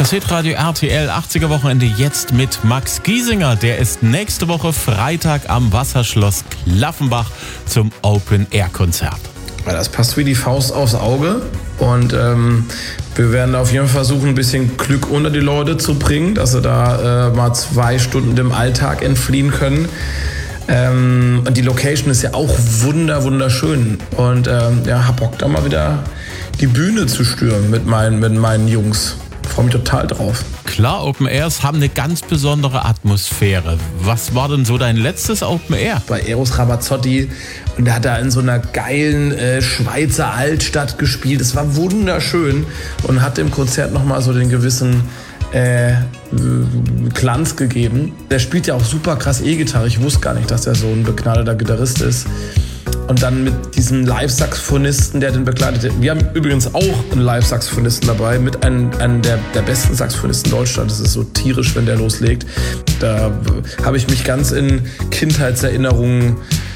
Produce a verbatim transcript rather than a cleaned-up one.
Das Hitradio R T L achtziger Wochenende jetzt mit Max Giesinger. Der ist nächste Woche Freitag am Wasserschloss Klaffenbach zum Open-Air-Konzert. Das passt wie die Faust aufs Auge und ähm, wir werden auf jeden Fall versuchen, ein bisschen Glück unter die Leute zu bringen, dass sie da äh, mal zwei Stunden dem Alltag entfliehen können. Ähm, und die Location ist ja auch wunder, wunderschön und ähm, ja, hab Bock da mal wieder die Bühne zu stürmen mit meinen, mit meinen Jungs. Ich freue mich total drauf. Klar, Open Airs haben eine ganz besondere Atmosphäre. Was war denn so dein letztes Open Air? Bei Eros Ramazzotti, und der hat da in so einer geilen äh, Schweizer Altstadt gespielt. Es war wunderschön und hat dem Konzert nochmal so den gewissen äh, Glanz gegeben. Der spielt ja auch super krass E-Gitarre. Ich wusste gar nicht, dass er so ein begnadeter Gitarrist ist. Und dann mit diesem Live-Saxophonisten, der den begleitet. Wir haben übrigens auch einen Live-Saxophonisten dabei, mit einem, einem der, der besten Saxophonisten Deutschlands. Das ist so tierisch, wenn der loslegt. Da habe ich mich ganz in Kindheitserinnerungen